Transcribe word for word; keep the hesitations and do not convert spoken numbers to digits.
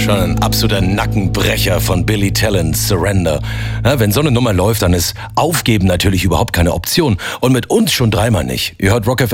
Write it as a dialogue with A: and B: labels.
A: Schon ein absoluter Nackenbrecher von Billy Talent, Surrender. Ja, wenn so eine Nummer läuft, dann ist Aufgeben natürlich überhaupt keine Option. Und mit uns schon dreimal nicht. Ihr hört Rock F M.